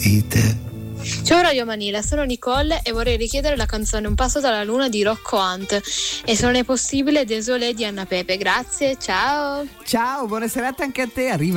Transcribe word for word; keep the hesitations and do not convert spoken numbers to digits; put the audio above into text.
partite. Ciao Radio Manila, sono Nicole e vorrei richiedere la canzone Un passo dalla luna di Rocco Hunt e se non è possibile Désolé di Anna Pepe. Grazie, ciao. Ciao, buona serata anche a te. Arriva